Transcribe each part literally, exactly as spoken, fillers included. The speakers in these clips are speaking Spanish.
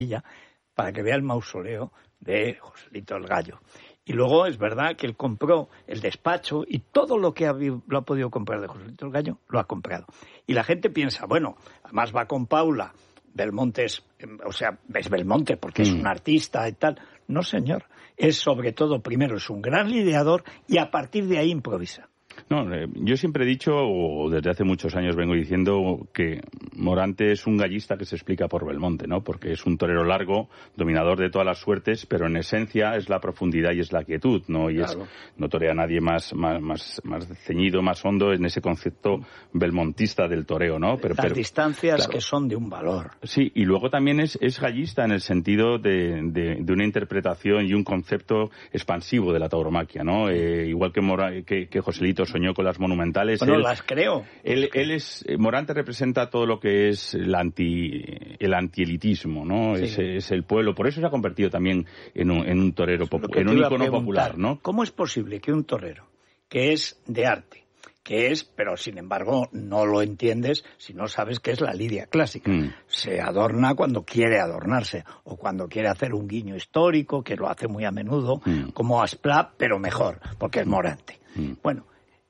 para que vea el mausoleo de Joselito el Gallo. Y luego es verdad que él compró el despacho y todo lo que ha, lo ha podido comprar de Joselito el Gallo lo ha comprado. Y la gente piensa, bueno, además va con Paula, Belmonte es, o sea, es Belmonte porque mm. es un artista y tal. No, señor, es sobre todo, primero, es un gran lidiador y a partir de ahí improvisa. No, eh, yo siempre he dicho, o desde hace muchos años vengo diciendo, que Morante es un gallista que se explica por Belmonte, ¿no? Porque es un torero largo, dominador de todas las suertes, pero en esencia es la profundidad y es la quietud, ¿no? Y claro. es, no torea a nadie más, más, más, más ceñido, más hondo en ese concepto belmontista del toreo, ¿no? Pero, las pero, distancias claro. que son de un valor. Sí, y luego también es, es gallista en el sentido de, de, de una interpretación y un concepto expansivo de la tauromaquia, ¿no? Eh, igual que, Mora, que, que Joselito soñó con las monumentales. Bueno, él, las creo. Él, él es, Morante representa todo lo que es el anti, el antielitismo, ¿no? Sí. Es, es el pueblo. Por eso se ha convertido también en un, en un torero, popu- en un ícono popular, ¿no? ¿Cómo es posible que un torero, que es de arte, que es, pero sin embargo no lo entiendes si no sabes qué es la lidia clásica, mm. se adorna cuando quiere adornarse, o cuando quiere hacer un guiño histórico, que lo hace muy a menudo, mm. como Asplá, pero mejor, porque es Morante. Mm. Bueno,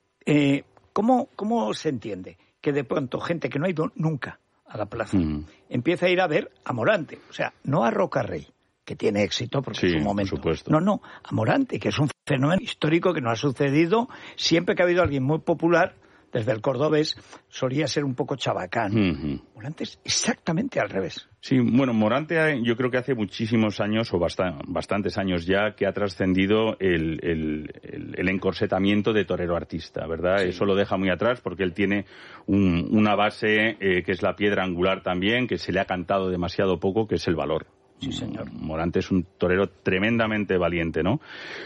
Eh, ¿cómo, ¿Cómo se entiende que de pronto gente que no ha ido nunca a la plaza mm. empieza a ir a ver a Morante? O sea, no a Rocarrey, que tiene éxito porque sí, es un momento. Por supuesto. No, no, a Morante, que es un fenómeno histórico que no ha sucedido siempre que ha habido alguien muy popular. Desde el cordobés solía ser un poco chabacán. Mm-hmm. Morante es exactamente al revés. Sí, bueno, Morante yo creo que hace muchísimos años, o bast- bastantes años ya, que ha trascendido el, el, el, el encorsetamiento de torero-artista, ¿verdad? Sí. Eso lo deja muy atrás porque él tiene un, una base eh, que es la piedra angular también, que se le ha cantado demasiado poco, que es el valor. Sí, señor. Morante es un torero tremendamente valiente, ¿no?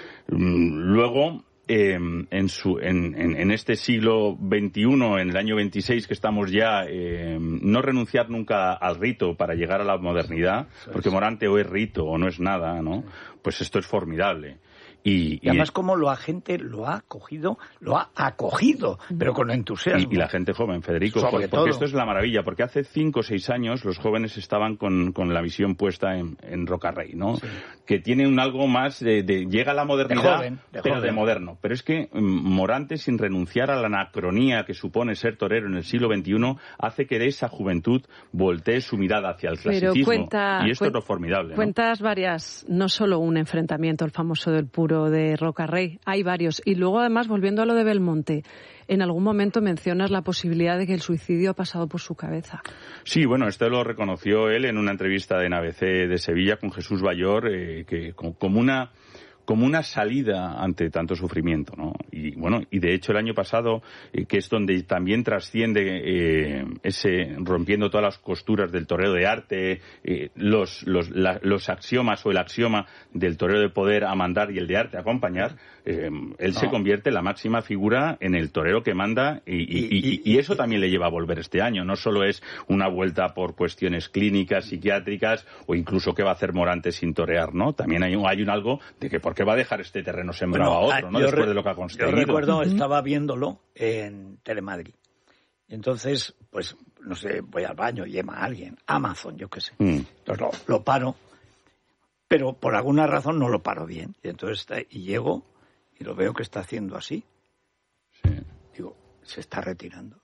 Luego... Eh, en, su, en, en, en este siglo veintiuno, en el año veintiséis que estamos ya, eh, no renunciar nunca al rito para llegar a la modernidad, porque Morante o es rito o no es nada, ¿no? Pues esto es formidable. Y, y además, como la gente lo ha acogido, lo ha acogido, pero con entusiasmo. Y, y la gente joven, Federico, Sobre porque todo. Esto es la maravilla, porque hace cinco o seis años los jóvenes estaban con, con la visión puesta en, en Rocarrey, ¿no? Sí. Que tiene un algo más de, de llega a la modernidad, de joven, de pero joven. de moderno. Pero es que Morante, sin renunciar a la anacronía que supone ser torero en el siglo veintiuno, hace que de esa juventud voltee su mirada hacia el clasicismo. Pero cuenta, y esto cuen, es lo formidable, ¿no? Cuentas varias, no solo un enfrentamiento, el famoso del Puro de Rocarrey, hay varios. Y luego, además, volviendo a lo de Belmonte, en algún momento mencionas la posibilidad de que el suicidio ha pasado por su cabeza. Sí, bueno, esto lo reconoció él en una entrevista en A B C de Sevilla con Jesús Bayor, eh, que como una... como una salida ante tanto sufrimiento, ¿no? Y bueno, y de hecho el año pasado, eh, que es donde también trasciende eh, ese rompiendo todas las costuras del toreo de arte, eh, los los la, los axiomas o el axioma del toreo de poder a mandar y el de arte a acompañar, eh, él no. se convierte en la máxima figura en el torero que manda y, y, y, y, y eso también le lleva a volver este año. No solo es una vuelta por cuestiones clínicas, psiquiátricas o incluso qué va a hacer Morante sin torear, ¿no? También hay un, hay un algo de que por que va a dejar este terreno sembrado bueno, a otro, ¿no? Después re- de lo que ha conseguido. Yo recuerdo, estaba viéndolo en Telemadrid. Entonces, pues, no sé, voy al baño, llama a alguien, Amazon, yo qué sé. Mm. Entonces lo, lo paro, pero por alguna razón no lo paro bien. Y entonces está, y llego y lo veo que está haciendo así. Sí. Digo, se está retirando.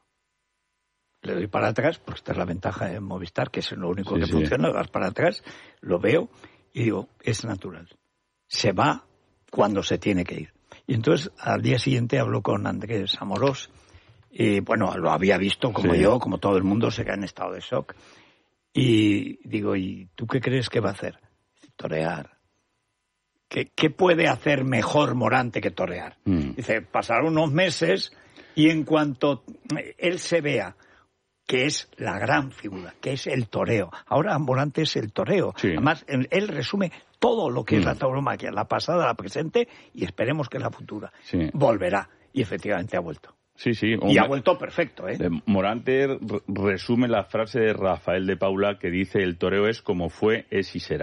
Le doy para atrás, porque esta es la ventaja de Movistar, que es lo único sí, que sí. funciona, le das para atrás, lo veo y digo, es natural. Se va cuando se tiene que ir. Y entonces al día siguiente hablo con Andrés Amorós y bueno, lo había visto como sí. yo, como todo el mundo, se queda en estado de shock. Y digo, ¿y tú qué crees que va a hacer? Torear. ¿Qué, qué puede hacer mejor Morante que torear? Mm. Dice, pasar unos meses y en cuanto él se vea que es la gran figura, que es el toreo. Ahora Morante es el toreo. Sí. Además, él, él resume todo lo que mm. es la tauromaquia, la pasada, la presente y esperemos que la futura. Sí. Volverá. Y efectivamente ha vuelto. Sí, sí. Y ha vuelto perfecto, ¿eh? Morante resume la frase de Rafael de Paula que dice: el toreo es como fue, es y será.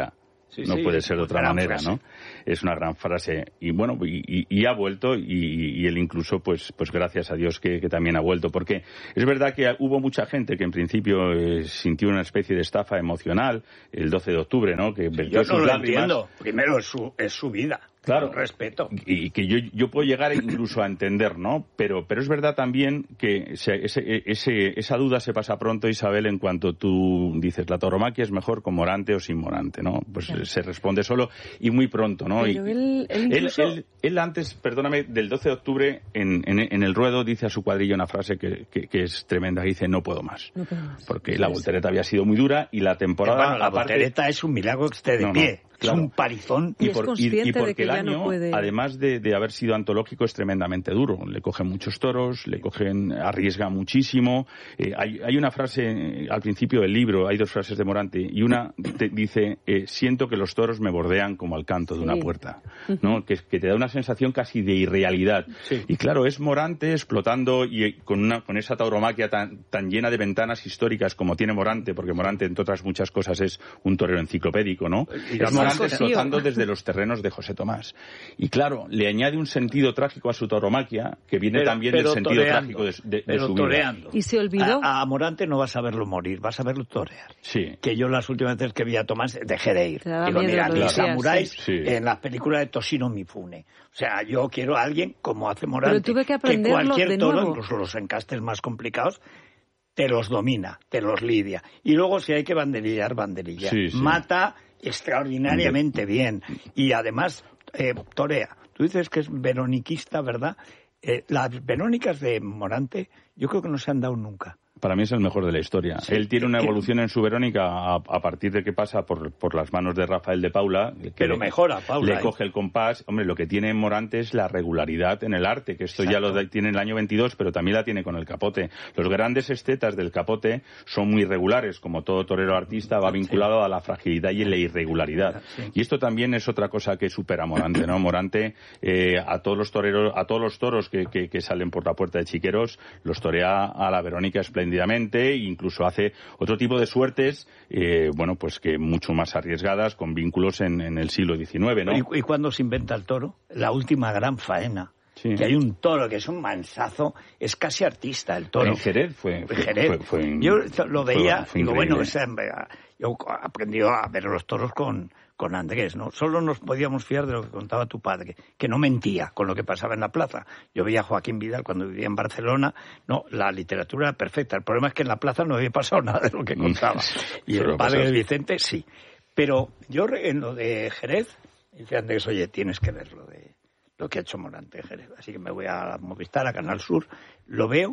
Sí, no sí, puede ser de otra manera, frase. ¿no? Es una gran frase. Y bueno, y, y, y ha vuelto, y, y él incluso, pues, pues gracias a Dios que, que también ha vuelto. Porque es verdad que hubo mucha gente que en principio eh, sintió una especie de estafa emocional el doce de octubre, ¿no? Que vertió sí, yo no sus lo lágrimas. Entiendo. Primero es su, es su vida. Claro, respeto. Y que yo, yo puedo llegar incluso a entender, ¿no? Pero, pero es verdad también que ese, ese, esa duda se pasa pronto, Isabel, en cuanto tú dices, la tauromaquia es mejor con Morante o sin Morante, ¿no? Pues claro. Se responde solo y muy pronto, ¿no? Pero y, él, él, incluso... él, él, él antes, perdóname, del doce de octubre, en, en, en el ruedo dice a su cuadrillo una frase que, que, que es tremenda, dice, no puedo más. No puedo más. Porque la voltereta había sido muy dura y la temporada... Bueno, la aparte, voltereta es un milagro que esté de no, pie. No. Claro. Es un parizón. Y, por, y, y porque de que el año, no puede... además de, de haber sido antológico, es tremendamente duro. Le cogen muchos toros, le cogen, arriesga muchísimo. Eh, hay, hay una frase eh, al principio del libro, hay dos frases de Morante, y una te, dice, eh, siento que los toros me bordean como al canto sí. de una puerta, ¿no? que, que te da una sensación casi de irrealidad. Sí. Y claro, es Morante explotando y con, una, con esa tauromaquia tan, tan llena de ventanas históricas como tiene Morante, porque Morante, entre otras muchas cosas, es un torero enciclopédico, ¿no? Y es Morante explotando desde los terrenos de José Tomás. Y claro, le añade un sentido trágico a su tauromaquia, que viene pero, también pero del sentido toreando, trágico de, de, de su toreando. vida. Y se olvidó. A, a Morante no vas a verlo morir, vas a verlo torear. Sí. Que yo las últimas veces que vi a Tomás dejé de ir. Digo, mira, los samuráis sí. en las películas de Toshiro Mifune. O sea, yo quiero a alguien como hace Morante. Pero tuve que que cualquier de toro, nuevo. incluso los encastes más complicados, te los domina, te los lidia. Y luego si hay que banderillar, banderillar. Sí, sí. Mata extraordinariamente bien. Y además eh, torea. Tú dices que es veroniquista, ¿verdad? Eh, las verónicas de Morante yo creo que no se han dado nunca. Para mí es el mejor de la historia. Sí, Él tiene una evolución en su Verónica a, a partir de que pasa por, por las manos de Rafael de Paula. Que Pero le, mejora, Paula. Le ¿eh? coge el compás. Hombre, lo que tiene en Morante es la regularidad en el arte, que esto Exacto. ya lo de, tiene en el año veintidós, pero también la tiene con el Capote. Los grandes estetas del Capote son muy regulares, como todo torero artista, va vinculado sí. a la fragilidad y la irregularidad. Sí. Y esto también es otra cosa que supera a Morante, ¿no? Morante, eh, a todos los toreros, a todos los toros que, que, que salen por la puerta de Chiqueros, los torea a la Verónica espléndidamente y incluso hace otro tipo de suertes, eh, bueno, pues que mucho más arriesgadas, con vínculos en, en el siglo diecinueve, ¿no? ¿Y, y cuándo se inventa el toro? La última gran faena. Sí. Que hay un toro que es un mansazo, es casi artista el toro. En Jerez fue. fue, Jerez. fue, fue yo lo veía, fue, fue digo, bueno, esa, yo aprendí a ver los toros con, con Andrés, ¿no? Solo nos podíamos fiar de lo que contaba tu padre, que no mentía con lo que pasaba en la plaza. Yo veía a Joaquín Vidal cuando vivía en Barcelona, no, la literatura era perfecta. El problema es que en la plaza no había pasado nada de lo que contaba. Y el padre de Vicente, sí. Pero yo en lo de Jerez, dice Andrés, oye, tienes que ver lo de lo que ha hecho Morante Jerez. Así que me voy a Movistar, a Canal Sur, lo veo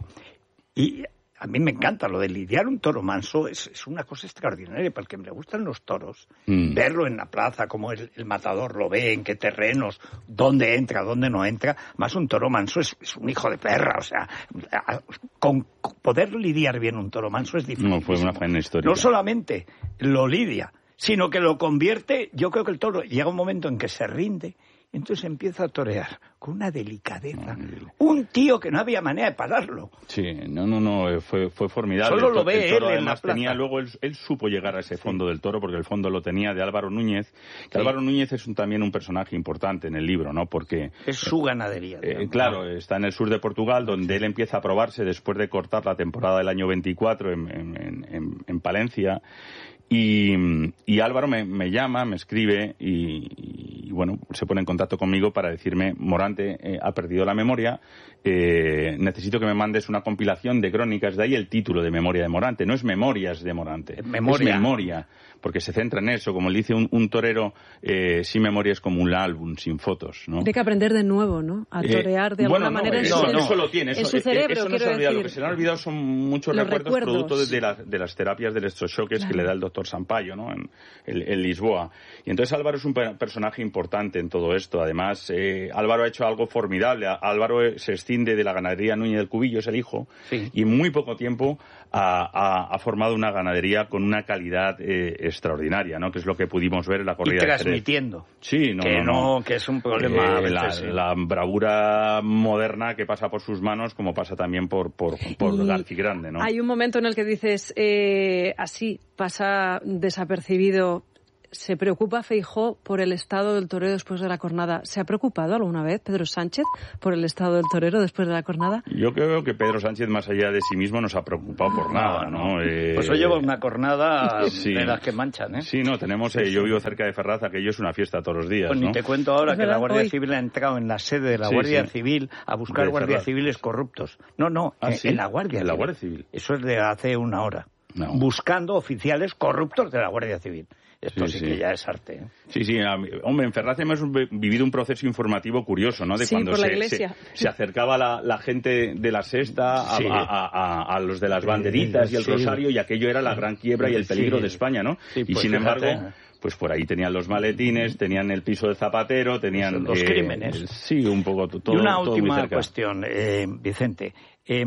y a mí me encanta lo de lidiar un toro manso, es, es una cosa extraordinaria, para el que me gustan los toros, mm. verlo en la plaza, cómo el, el matador lo ve, en qué terrenos, dónde entra, dónde no entra. Más un toro manso es, es un hijo de perra, o sea, con, con poder lidiar bien un toro manso es difícil. No, fue una faena histórica. No solamente lo lidia, sino que lo convierte, yo creo que el toro llega un momento en que se rinde, entonces empieza a torear con una delicadeza. No, un tío que no había manera de pararlo. Sí, no, no, no, fue, fue formidable. Solo lo ve el toro, él en además la tenía luego, él, él supo llegar a ese fondo sí. del toro, porque el fondo lo tenía de Álvaro Núñez. Que sí. Álvaro Núñez es un, también un personaje importante en el libro, ¿no? Porque... Es su ganadería. Eh, claro, está en el sur de Portugal, donde sí. él empieza a probarse después de cortar la temporada del año veinticuatro en, en, en, en Palencia. Y, y Álvaro me, me llama, me escribe y, y, bueno, se pone en contacto conmigo para decirme, Morante eh, ha perdido la memoria, eh, necesito que me mandes una compilación de crónicas, de ahí el título de Memoria de Morante, no es Memorias de Morante, memoria. es memoria, porque se centra en eso, como le dice un, un torero, eh, sin memoria es como un álbum sin fotos, ¿no? Hay que aprender de nuevo, ¿no? A torear de eh, alguna bueno, no, manera. Eso, en no, su, eso lo tiene, eso, en su cerebro, eso no quiero se olvida. decir. Lo que se le han olvidado son muchos recuerdos, recuerdos producto de, de, la, de las terapias de electrochoques claro. que le da el doctor Sampaio, ¿no? En, en, en Lisboa. Y entonces Álvaro es un personaje importante en todo esto. Además, eh, Álvaro ha hecho algo formidable. Álvaro se extiende de la ganadería Núñez del Cubillo, es el hijo, sí. y en muy poco tiempo ha, ha, ha formado una ganadería con una calidad eh, extraordinaria, ¿no? Que es lo que pudimos ver en la corrida y transmitiendo. de Jerez. Sí, no, que no, no. no, que es un problema. Eh, a la, veces, sí. la bravura moderna que pasa por sus manos, como pasa también por, por, por Garcigrande, ¿no? Hay un momento en el que dices, eh, así pasa desapercibido se preocupa Feijóo por el estado del torero después de la cornada. ¿Se ha preocupado alguna vez Pedro Sánchez por el estado del torero después de la cornada? Yo creo que Pedro Sánchez, más allá de sí mismo, no se ha preocupado por nada, ¿no? Eh... Pues hoy lleva una cornada sí. de las que manchan, ¿eh? Sí, no, tenemos... Sí, eh, sí. Yo vivo cerca de Ferraz, aquello es una fiesta todos los días, pues ¿no? Ni te cuento ahora es que la Guardia hoy... Civil ha entrado en la sede de la sí, Guardia sí. Civil a buscar guardias civiles corruptos. No, no, ¿Ah, en, sí? en la Guardia ¿En la Civil. Guardia Civil? Eso es de hace una hora. No. Buscando oficiales corruptos de la Guardia Civil. Esto sí, sí, sí que ya es arte. ¿eh? Sí, sí. Hombre, en Ferraz hemos vivido un proceso informativo curioso, ¿no? De sí, cuando por la se, iglesia. Se, se acercaba la, la gente de la Sexta a, sí. a, a, a, a los de las banderitas sí, y el sí. rosario, y aquello era la gran quiebra y el peligro sí. de España, ¿no? Sí, pues y sin fíjate. embargo... Pues por ahí tenían los maletines, tenían el piso de Zapatero, tenían... Los eh, crímenes. Sí, un poco todo. Y una todo última muy cerca. cuestión, eh, Vicente. Eh,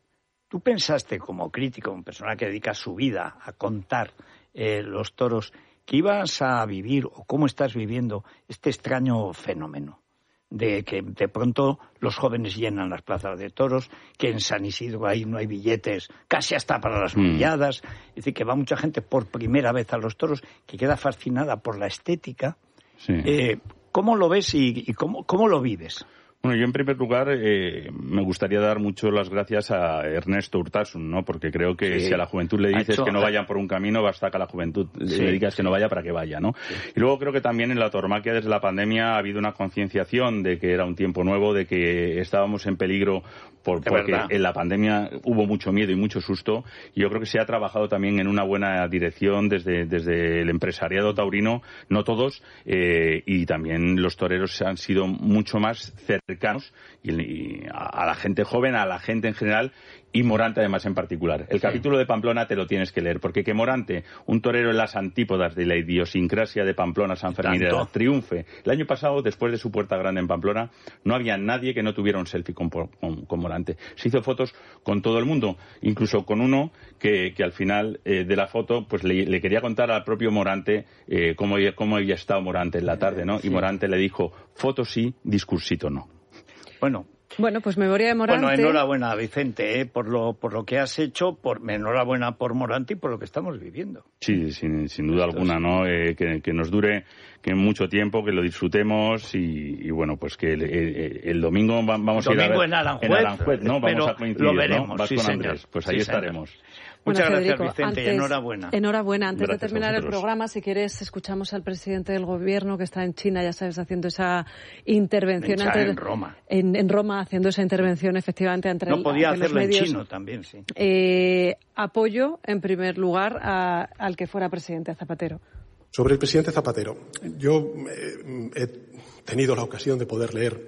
¿Tú pensaste como crítico, como persona que dedica su vida a contar eh, los toros, que ibas a vivir o cómo estás viviendo este extraño fenómeno de que de pronto los jóvenes llenan las plazas de toros, que en San Isidro ahí no hay billetes, casi hasta para las novilladas, mm. es decir, que va mucha gente por primera vez a los toros, que queda fascinada por la estética? Sí. Eh, ¿Cómo lo ves y, y cómo, cómo lo vives? Bueno, yo en primer lugar eh, me gustaría dar mucho las gracias a Ernesto Urtasun, ¿no? Porque creo que sí. si a la juventud le dices hecho... que no vayan por un camino, basta que a la juventud sí. le digas que no vaya para que vaya, ¿no? Sí. Y luego creo que también en la tauromaquia desde la pandemia ha habido una concienciación de que era un tiempo nuevo, de que estábamos en peligro por, porque verdad. en la pandemia hubo mucho miedo y mucho susto, y yo creo que se ha trabajado también en una buena dirección desde, desde el empresariado taurino, no todos, eh, y también los toreros han sido mucho más cercanos y, y a, a la gente joven, a la gente en general, y Morante además en particular. El sí. capítulo de Pamplona te lo tienes que leer, porque que Morante, un torero en las antípodas de la idiosincrasia de Pamplona, San Fermín, triunfe. El año pasado, después de su Puerta Grande en Pamplona, no había nadie que no tuviera un selfie con, con, con Morante. Se hizo fotos con todo el mundo, incluso con uno que, que al final eh, de la foto pues le, le quería contar al propio Morante eh, cómo, cómo había estado Morante en la tarde, ¿no? Sí. Y Morante le dijo, foto sí, discursito no. Bueno, Bueno, pues memoria de Morante. Bueno, enhorabuena, Vicente, ¿eh? por lo por lo que has hecho, por enhorabuena por Morante y por lo que estamos viviendo. Sí, sin, sin duda Esto alguna, es... ¿no? Eh, que, que nos dure que mucho tiempo, que lo disfrutemos y, y bueno, pues que el, el, el domingo vamos domingo a ir a ver... en Aranjuez, en Aranjuez, ¿no? Vamos a coincidir, lo veremos, ¿no? Vas sí, con señor. Andrés, pues ahí sí, estaremos. Señor. Muchas bueno, gracias, Federico, Vicente, antes, y enhorabuena. Enhorabuena. Antes gracias de terminar el programa, si quieres, escuchamos al presidente del Gobierno que está en China, ya sabes, haciendo esa intervención. En, ante, en Roma. En, en Roma, haciendo esa intervención, efectivamente, ante, no el, podía ante hacerlo los medios. En chino también, sí. Eh, apoyo, en primer lugar, a, al que fuera presidente, Zapatero. Sobre el presidente Zapatero, yo eh, he tenido la ocasión de poder leer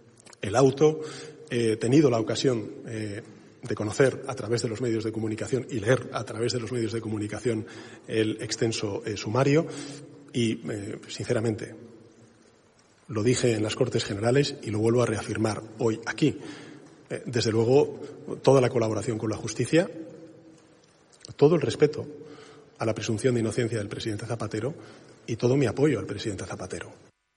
el auto, he tenido la ocasión... Eh, de conocer a través de los medios de comunicación y leer a través de los medios de comunicación el extenso eh, sumario y, eh, sinceramente, lo dije en las Cortes Generales y lo vuelvo a reafirmar hoy aquí. Eh, desde luego, toda la colaboración con la justicia, todo el respeto a la presunción de inocencia del presidente Zapatero y todo mi apoyo al presidente Zapatero.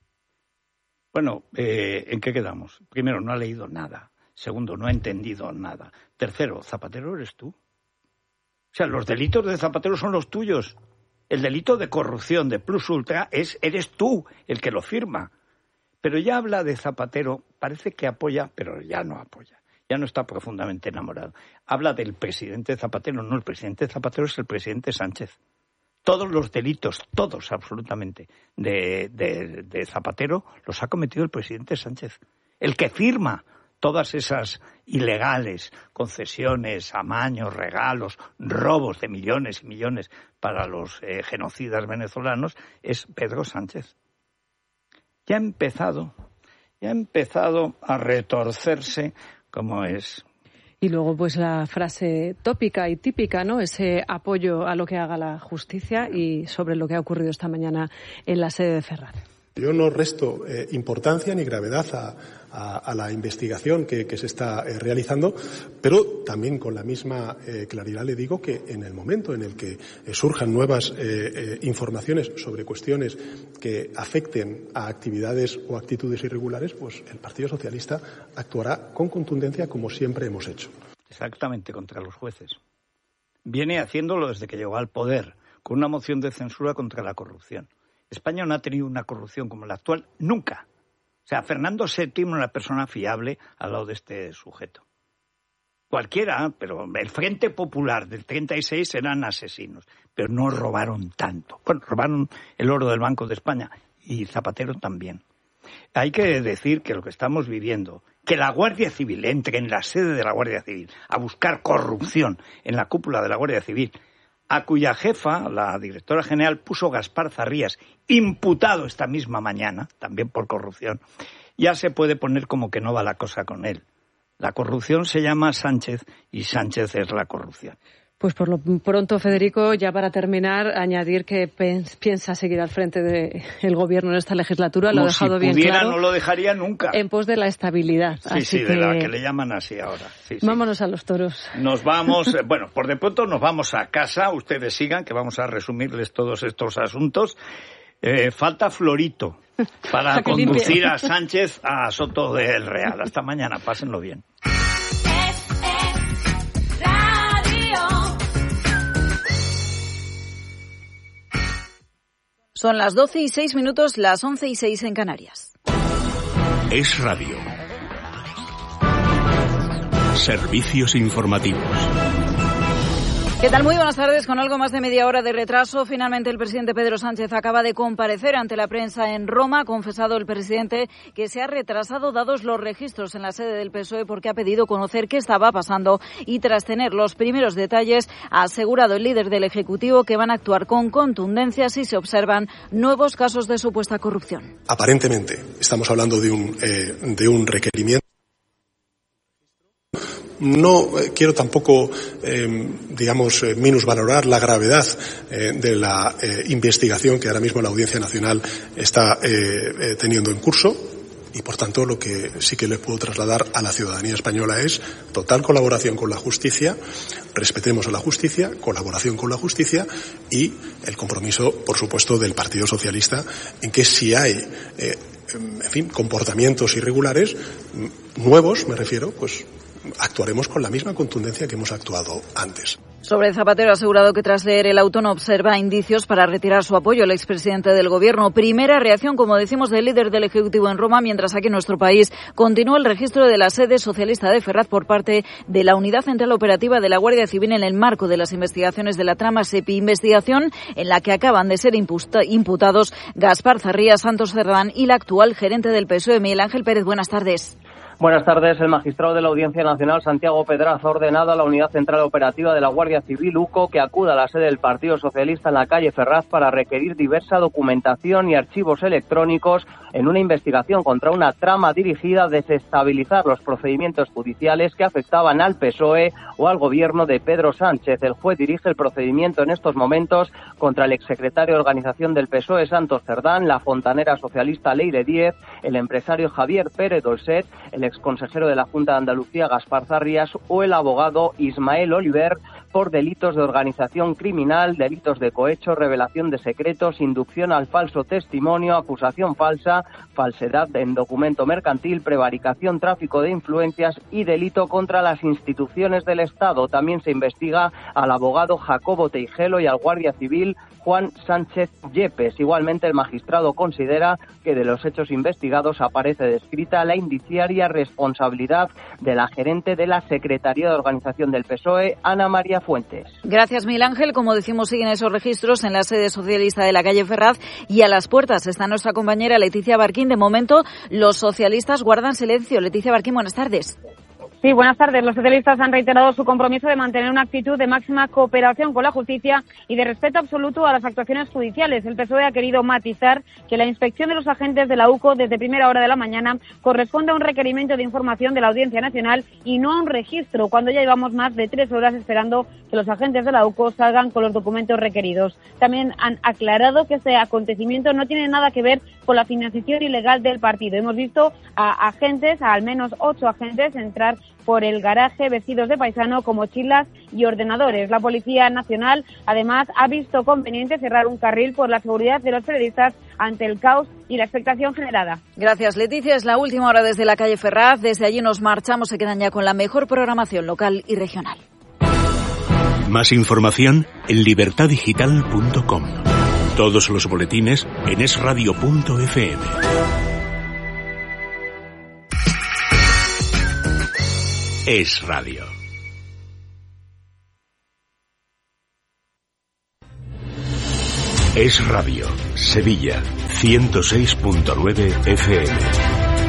Bueno, eh, ¿en qué quedamos? Primero, no ha leído nada. Segundo, no ha entendido nada. Tercero, Zapatero eres tú. O sea, los delitos de Zapatero son los tuyos. El delito de corrupción de Plus Ultra es eres tú el que lo firma. Pero ya habla de Zapatero, parece que apoya, pero ya no apoya. Ya no está profundamente enamorado. Habla del presidente Zapatero. No, el presidente Zapatero es el presidente Sánchez. Todos los delitos, todos absolutamente, de, de, de Zapatero los ha cometido el presidente Sánchez. El que firma todas esas ilegales concesiones, amaños, regalos, robos de millones y millones para los eh, genocidas venezolanos es Pedro Sánchez. Ya ha empezado, ya ha empezado a retorcerse como es. Y luego, pues, la frase tópica y típica, ¿no? Ese apoyo a lo que haga la justicia y sobre lo que ha ocurrido esta mañana en la sede de Ferraz. Yo no resto eh, importancia ni gravedad a, a, a la investigación que, que se está eh, realizando, pero también con la misma eh, claridad le digo que en el momento en el que eh, surjan nuevas eh, eh, informaciones sobre cuestiones que afecten a actividades o actitudes irregulares, pues el Partido Socialista actuará con contundencia como siempre hemos hecho. Exactamente, contra los jueces. Viene haciéndolo desde que llegó al poder, con una moción de censura contra la corrupción. España no ha tenido una corrupción como la actual nunca. O sea, Fernando séptimo era una persona fiable al lado de este sujeto. Cualquiera, pero el Frente Popular del treinta y seis eran asesinos, pero no robaron tanto. Bueno, robaron el oro del Banco de España y Zapatero también. Hay que decir que lo que estamos viviendo, que la Guardia Civil entre en la sede de la Guardia Civil a buscar corrupción en la cúpula de la Guardia Civil, a cuya jefa, la directora general, puso Gaspar Zarrías, imputado esta misma mañana, también por corrupción, ya se puede poner como que no va la cosa con él. La corrupción se llama Sánchez y Sánchez es la corrupción. Pues por lo pronto, Federico, ya para terminar, añadir que piensa seguir al frente del gobierno en esta legislatura. Lo ha dejado bien claro. Si pudiera, no lo dejaría nunca. En pos de la estabilidad. Sí, así sí, que... de la que le llaman así ahora. Sí, sí. Vámonos a los toros. Nos vamos, bueno, por de pronto nos vamos a casa. Ustedes sigan, que vamos a resumirles todos estos asuntos. Eh, falta Florito para conducir limpie. a Sánchez a Soto del Real. Hasta mañana, pásenlo bien. Son las doce y seis minutos, las once y seis en Canarias. Es Radio. Servicios informativos. ¿Qué tal? Muy buenas tardes. Con algo más de media hora de retraso, finalmente el presidente Pedro Sánchez acaba de comparecer ante la prensa en Roma. Ha confesado el presidente que se ha retrasado dados los registros en la sede del P S O E porque ha pedido conocer qué estaba pasando y tras tener los primeros detalles ha asegurado el líder del Ejecutivo que van a actuar con contundencia si se observan nuevos casos de supuesta corrupción. Aparentemente estamos hablando de un, eh, de un requerimiento. No eh, quiero tampoco, eh, digamos, eh, minusvalorar la gravedad eh, de la eh, investigación que ahora mismo la Audiencia Nacional está eh, eh, teniendo en curso y, por tanto, lo que sí que les puedo trasladar a la ciudadanía española es total colaboración con la justicia, respetemos a la justicia, colaboración con la justicia y el compromiso, por supuesto, del Partido Socialista en que si hay, eh, en fin, comportamientos irregulares, nuevos, me refiero, pues actuaremos con la misma contundencia que hemos actuado antes. Sobre Zapatero ha asegurado que tras leer el auto no observa indicios para retirar su apoyo al expresidente del Gobierno. Primera reacción, como decimos, del líder del Ejecutivo en Roma, mientras aquí en nuestro país continúa el registro de la sede socialista de Ferraz por parte de la Unidad Central Operativa de la Guardia Civil en el marco de las investigaciones de la trama SEPI, investigación en la que acaban de ser imputados Gaspar Zarrías, Santos Cerdán y la actual gerente del P S O E, Miguel Ángel Pérez. Buenas tardes. Buenas tardes. El magistrado de la Audiencia Nacional, Santiago Pedraz, ha ordenado a la Unidad Central Operativa de la Guardia Civil, U C O, que acuda a la sede del Partido Socialista en la calle Ferraz para requerir diversa documentación y archivos electrónicos en una investigación contra una trama dirigida a desestabilizar los procedimientos judiciales que afectaban al P S O E o al gobierno de Pedro Sánchez. El juez dirige el procedimiento en estos momentos contra el exsecretario de Organización del P S O E, Santos Cerdán, la fontanera socialista Leire Díez, el empresario Javier Pérez Dolcet, el exconsejero de la Junta de Andalucía, Gaspar Zarrías, o el abogado Ismael Oliver, por delitos de organización criminal, delitos de cohecho, revelación de secretos, inducción al falso testimonio, acusación falsa, falsedad en documento mercantil, prevaricación, tráfico de influencias y delito contra las instituciones del Estado. También se investiga al abogado Jacobo Teijelo y al guardia civil Juan Sánchez Yepes. Igualmente, el magistrado considera que de los hechos investigados aparece descrita la indiciaria responsabilidad de la gerente de la Secretaría de Organización del P S O E, Ana María Fuentes. Gracias, Miguel Ángel. Como decimos, siguen esos registros en la sede socialista de la calle Ferraz y a las puertas está nuestra compañera Leticia Barquín. De momento, los socialistas guardan silencio. Leticia Barquín, buenas tardes. Sí, buenas tardes. Los socialistas han reiterado su compromiso de mantener una actitud de máxima cooperación con la justicia y de respeto absoluto a las actuaciones judiciales. El P S O E ha querido matizar que la inspección de los agentes de la U C O desde primera hora de la mañana corresponde a un requerimiento de información de la Audiencia Nacional y no a un registro, cuando ya llevamos más de tres horas esperando que los agentes de la U C O salgan con los documentos requeridos. También han aclarado que este acontecimiento no tiene nada que ver con la financiación ilegal del partido. Hemos visto a agentes, a al menos ocho agentes, entrar por el garaje vestidos de paisano con mochilas y ordenadores. La Policía Nacional, además, ha visto conveniente cerrar un carril por la seguridad de los periodistas ante el caos y la expectación generada. Gracias, Leticia. Es la última hora desde la calle Ferraz. Desde allí nos marchamos. Se quedan ya con la mejor programación local y regional. Más información en libertad digital punto com. Todos los boletines en es radio punto efe eme. Es Radio. Es Radio, Sevilla, ciento seis punto nueve efe eme.